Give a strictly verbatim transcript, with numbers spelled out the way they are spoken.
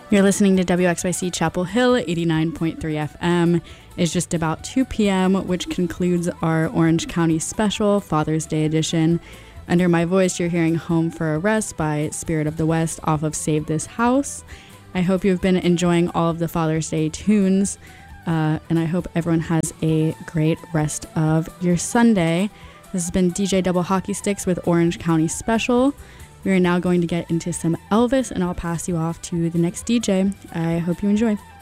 You're listening to W X Y C Chapel Hill, eighty-nine point three F M. It's just about two p.m., which concludes our Orange County special Father's Day edition. Under my voice, you're hearing Home for a Rest by Spirit of the West off of Save This House. I hope you've been enjoying all of the Father's Day tunes, uh, and I hope everyone has a great rest of your Sunday. This has been D J Double Hockey Sticks with Orange County Special. We are now going to get into some Elvis, and I'll pass you off to the next D J. I hope you enjoy.